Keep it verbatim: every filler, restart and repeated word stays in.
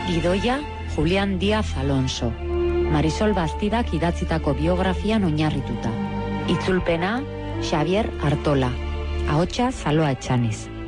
Gidoia Julián Díaz Alonso. Marisol Bastidak idatzitako biografian oinarrituta. Itzulpena Xavier Artola. Ahotsa Saloa Etxaniz.